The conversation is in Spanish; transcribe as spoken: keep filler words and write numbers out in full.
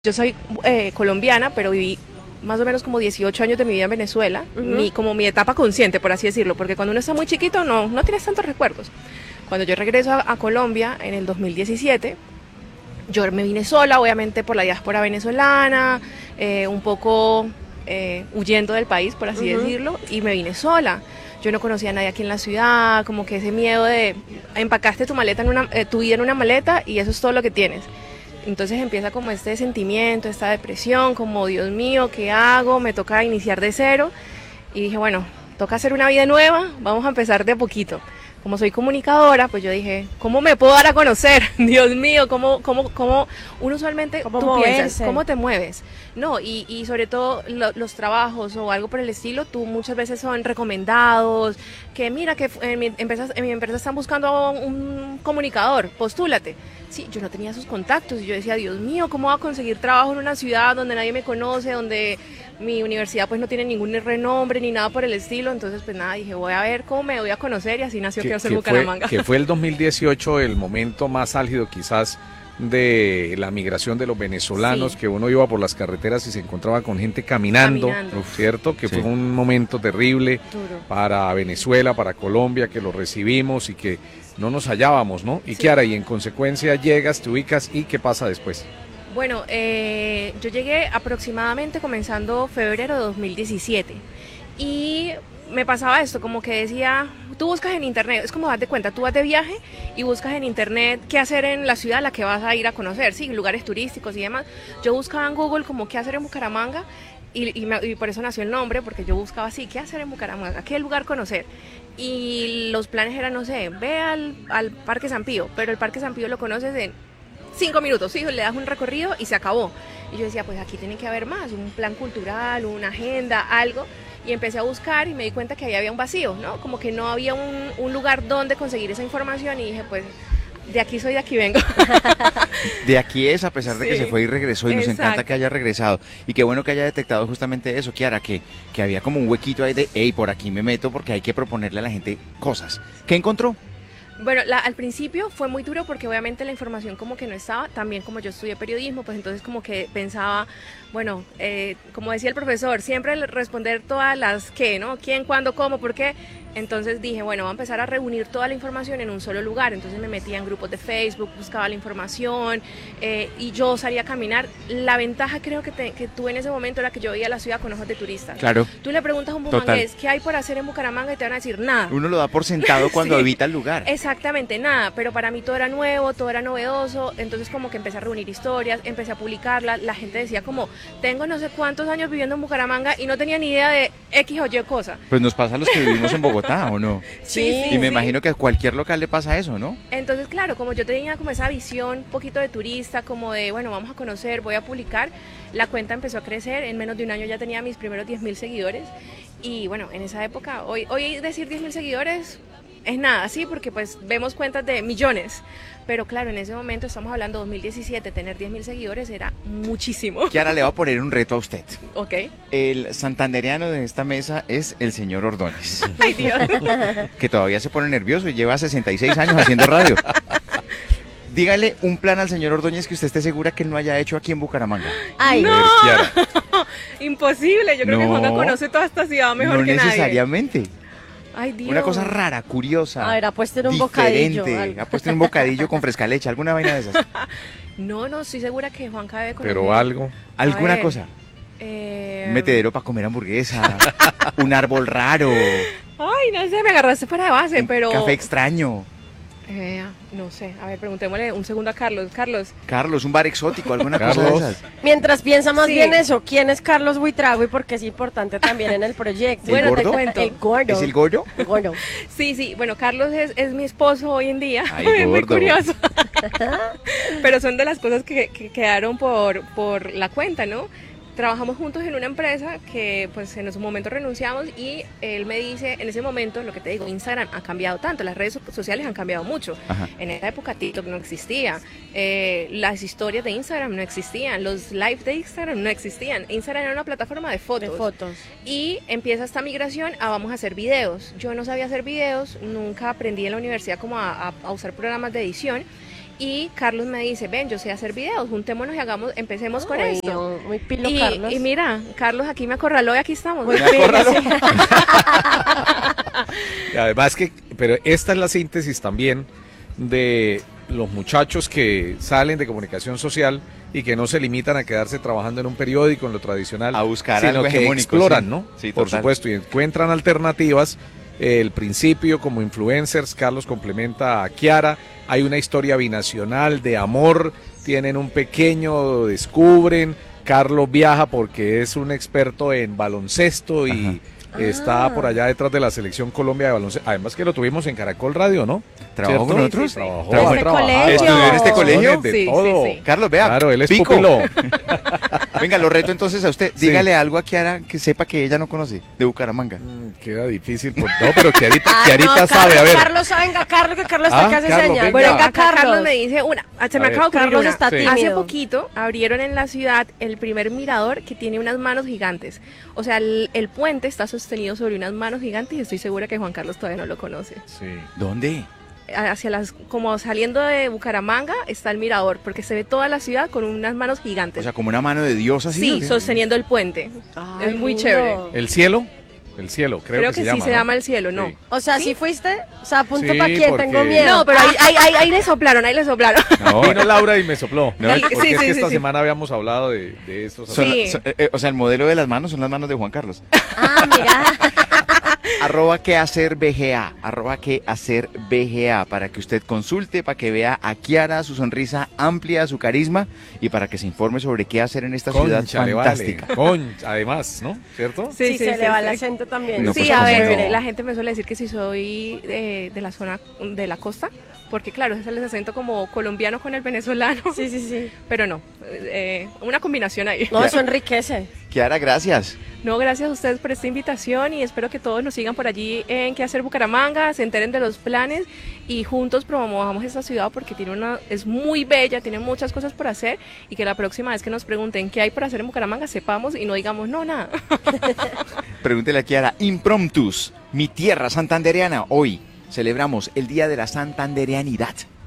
Yo soy eh, colombiana, pero viví más o menos como dieciocho años de mi vida en Venezuela, uh-huh. mi, como mi etapa consciente, por así decirlo, porque cuando uno está muy chiquito no, no tienes tantos recuerdos. Cuando yo regreso a, a Colombia en el dos mil diecisiete, yo me vine sola, obviamente por la diáspora venezolana, eh, un poco eh, huyendo del país, por así uh-huh. decirlo, y me vine sola. Yo no conocía a nadie aquí en la ciudad, como que ese miedo de empacaste tu maleta en una, eh, tu vida en una maleta y eso es todo lo que tienes. Entonces empieza como este sentimiento, esta depresión, como Dios mío, ¿qué hago? Me toca iniciar de cero. Y dije, bueno, toca hacer una vida nueva, vamos a empezar de a poquito. Como soy comunicadora, pues yo dije, ¿cómo me puedo dar a conocer? Dios mío, ¿cómo, cómo, cómo uno usualmente ¿Cómo tú moverse? piensas? ¿Cómo te mueves? No, y, y sobre todo lo, los trabajos o algo por el estilo, tú muchas veces son recomendados, que mira que en mi empresa, en mi empresa están buscando a un, un comunicador, postúlate. Sí, yo no tenía esos contactos y yo decía, Dios mío, ¿cómo voy a conseguir trabajo en una ciudad donde nadie me conoce, donde mi universidad pues no tiene ningún renombre ni nada por el estilo? Entonces pues nada, dije, voy a ver cómo me voy a conocer y así nació Quiero Ser Bucaramanga. Fue, que fue el dos mil dieciocho el momento más álgido quizás de la migración de los venezolanos, sí. que uno iba por las carreteras y se encontraba con gente caminando, caminando. ¿cierto? Que sí. fue un momento terrible Duro. para Venezuela, para Colombia, que lo recibimos y que no nos hallábamos, ¿no? Y sí. Kiara, y en consecuencia llegas, te ubicas y ¿qué pasa después? Bueno, eh, yo llegué aproximadamente comenzando febrero de dos mil diecisiete y me pasaba esto, como que decía, tú buscas en internet, es como date cuenta, tú vas de viaje y buscas en internet qué hacer en la ciudad a la que vas a ir a conocer, sí, lugares turísticos y demás. Yo buscaba en Google como qué hacer en Bucaramanga y, y, me, y por eso nació el nombre, porque yo buscaba así, qué hacer en Bucaramanga, qué lugar conocer. Y los planes eran, no sé, ve al, al Parque San Pío, pero el Parque San Pío lo conoces en cinco minutos, sí, le das un recorrido y se acabó. Y yo decía, pues aquí tiene que haber más, un plan cultural, una agenda, algo. Y empecé a buscar y me di cuenta que ahí había un vacío, ¿no? Como que no había un, un lugar donde conseguir esa información y dije, pues, de aquí soy, de aquí vengo. De aquí es, a pesar de sí, que se fue y regresó, y nos exacto. encanta que haya regresado. Y qué bueno que haya detectado justamente eso, Kiara, que, que había como un huequito ahí de, hey, por aquí me meto porque hay que proponerle a la gente cosas. ¿Qué encontró? Bueno, la, al principio fue muy duro porque obviamente la información como que no estaba, también como yo estudié periodismo, pues entonces como que pensaba, bueno, eh, como decía el profesor, siempre responder todas las qué, ¿no? ¿Quién, cuándo, cómo, por qué? Entonces dije, bueno, voy a empezar a reunir toda la información en un solo lugar. Entonces me metía en grupos de Facebook, buscaba la información eh, y yo salía a caminar. La ventaja creo que, te, que tuve en ese momento era que yo veía la ciudad con ojos de turista. Claro. Tú le preguntas a un bumangués, ¿qué hay por hacer en Bucaramanga? Y te van a decir, nada. Uno lo da por sentado cuando sí. evita el lugar. Exactamente, nada. Pero para mí todo era nuevo, todo era novedoso. Entonces como que empecé a reunir historias, empecé a publicarlas. La gente decía como, tengo no sé cuántos años viviendo en Bucaramanga y no tenía ni idea de X o Y cosa. Pues nos pasa a los que vivimos en Bogotá. ¿O no? Sí, sí. Y me sí. imagino que a cualquier local le pasa eso, ¿no? Entonces, claro, como yo tenía como esa visión un poquito de turista, como de, bueno, vamos a conocer, voy a publicar, la cuenta empezó a crecer, en menos de un año ya tenía mis primeros diez mil seguidores y bueno, en esa época, hoy, hoy decir diez mil seguidores es nada, sí, porque pues vemos cuentas de millones, pero claro, en ese momento, estamos hablando de dos mil diecisiete, tener diez mil seguidores era muchísimo. Kiara, le va a poner un reto a usted. Ok. El santandereano de esta mesa es el señor Ordóñez. Ay, Dios. Que todavía se pone nervioso y lleva sesenta y seis años haciendo radio. Dígale un plan al señor Ordóñez que usted esté segura que él no haya hecho aquí en Bucaramanga. ¡Ay, no! Kiara. Imposible, yo creo no, que Juanca conoce toda esta ciudad mejor no que nadie. No necesariamente. Ay, Dios. Una cosa rara, curiosa. A ver, apuesten un diferente. bocadillo. Apuesten un bocadillo con fresca leche, alguna vaina de esas. No, no, estoy segura que Juanca debe conocer. Pero algo. ¿Alguna ver, cosa? Eh... Un metedero para comer hamburguesa. Un árbol raro. Ay, no sé, me agarraste para de base, un pero... café extraño. Eh, no sé, a ver, preguntémosle un segundo a Carlos. Carlos. Carlos, un bar exótico, alguna Carlos. cosa de esas. Mientras piensa más sí. bien eso, ¿quién es Carlos Buitrago y por qué es importante también en el proyecto? ¿El bueno, gordo? te cuento. El gordo. ¿Es el gordo? El gordo. Sí, sí, bueno, Carlos es, es mi esposo hoy en día. Ay, es muy gordo. curioso. Pero son de las cosas que, que quedaron por, por la cuenta, ¿no? Trabajamos juntos en una empresa que pues en su momento renunciamos y él me dice, en ese momento, lo que te digo, Instagram ha cambiado tanto, las redes sociales han cambiado mucho. Ajá. En esa época TikTok no existía, eh, las historias de Instagram no existían, los live de Instagram no existían, Instagram era una plataforma de fotos. De fotos. Y empieza esta migración a vamos a hacer videos. Yo no sabía hacer videos, nunca aprendí en la universidad como a, a, a usar programas de edición. Y Carlos me dice, ven, yo sé hacer videos, juntémonos y hagamos, empecemos con Ay, esto. no, muy pilo, Y, Carlos. y mira, Carlos aquí me acorraló y aquí estamos. Muy Me acorraló. pilo, sí. Y además que, pero esta es la síntesis también de los muchachos que salen de comunicación social y que no se limitan a quedarse trabajando en un periódico, en lo tradicional, A buscar sino algo que hegemónico, exploran, sí. ¿no? Sí, Por total. supuesto, y encuentran alternativas. El principio como influencers, Carlos complementa a Kiara, hay una historia binacional de amor, tienen un pequeño, descubren, Carlos viaja porque es un experto en baloncesto y Ajá. está Ah. por allá detrás de la selección Colombia de baloncesto, además que lo tuvimos en Caracol Radio, ¿no? ¿Trabajó con ¿Cierto? nosotros? Sí, sí. Trabajó, ¿Trabajó ha en este trabajado. colegio? ¿Estudió en este colegio? De Sí, sí, todo. sí. Carlos, vea, Claro, él es pico. pupilo. Venga, lo reto entonces a usted. Sí. Dígale algo a Kiara que sepa que ella no conoce, de Bucaramanga. Mm, Queda difícil, por- no, pero que ahorita, Ah, que ahorita no, sabe, a Carlos, ver. Carlos, venga, Carlos, que Carlos Ah, está que hace Carlos, señal. venga. Bueno, Venga, acá Carlos. Carlos me dice una, ah, se A me ver. acaba de ocurrir Carlos una. está Sí. tímido. Hace poquito abrieron en la ciudad el primer mirador que tiene unas manos gigantes. O sea, el, el puente está sostenido sobre unas manos gigantes y estoy segura que Juan Carlos todavía no lo conoce. Sí. ¿Dónde? Hacia las, como saliendo de Bucaramanga está el mirador, porque se ve toda la ciudad con unas manos gigantes. O sea, como una mano de Dios así. sí, ¿o qué? sosteniendo el puente. Ay, es muy lindo. chévere. ¿El cielo? El cielo, creo, Creo, que, que, se sí llama. se ¿no? llama el cielo, ¿no? Sí. O sea, ¿Sí? ¿sí fuiste? O sea, punto Sí, para quién, porque- tengo miedo. No, pero ahí, ahí, ahí, ahí le soplaron, ahí le soplaron. No, Vino Laura y me sopló. No, porque sí, es sí, que sí, esta sí. semana habíamos hablado de, de estos son- Sí. son- eh, eh, o sea, el modelo de las manos son las manos de Juan Carlos. Ah, mira. Arroba que hacer B G A, arroba que hacer B G A, para que usted consulte, para que vea a Kiara, su sonrisa amplia, su carisma, y para que se informe sobre qué hacer en esta ciudad Concha, le vale. fantástica. Concha, además, ¿no? ¿Cierto? Sí, se le va el sí. acento también. No, Sí, pues, a ¿cómo ver, no? la gente me suele decir que si soy de, de la zona de la costa, porque claro, ese es el acento como colombiano con el venezolano, Sí, sí, sí. pero no, eh, una combinación ahí. No, eso enriquece. Kiara, gracias. No, gracias a ustedes por esta invitación y espero que todos nos sigan por allí en Qué Hacer Bucaramanga, se enteren de los planes y juntos promovamos esta ciudad porque tiene una, es muy bella, tiene muchas cosas por hacer y que la próxima vez que nos pregunten qué hay por hacer en Bucaramanga sepamos y no digamos no, nada. Pregúntele a Kiara, impromptus, mi tierra santandereana. Hoy celebramos el Día de la Santandereanidad.